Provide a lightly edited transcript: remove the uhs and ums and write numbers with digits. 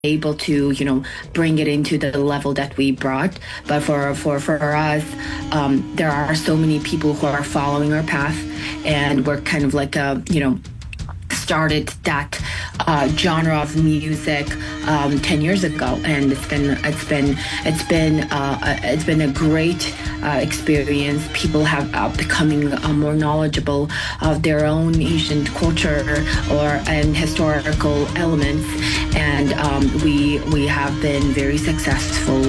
able to, bring it into the level that we brought. But for us, there are so many people who are following our path, and we're kind of like started that genre of music 10 years ago, and it's been a great experience. People have becoming more knowledgeable of their own ancient culture and historical elements, and we have been very successful